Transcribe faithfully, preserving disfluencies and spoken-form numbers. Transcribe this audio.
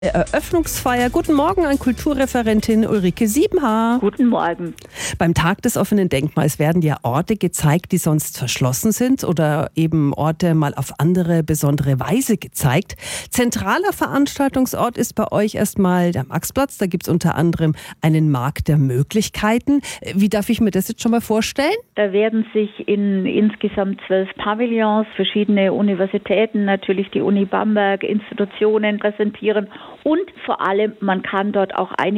Eröffnungsfeier. Guten Morgen an Kulturreferentin Ulrike Siebenhaar. Guten Morgen. Beim Tag des offenen Denkmals werden ja Orte gezeigt, die sonst verschlossen sind oder eben Orte mal auf andere besondere Weise gezeigt. Zentraler Veranstaltungsort ist bei euch erstmal der Maxplatz. Da gibt es unter anderem einen Markt der Möglichkeiten. Wie darf ich mir das jetzt schon mal vorstellen? Da werden sich in insgesamt zwölf Pavillons verschiedene Universitäten, natürlich die Uni Bamberg, Institutionen präsentieren und vor allem, man kann dort auch einige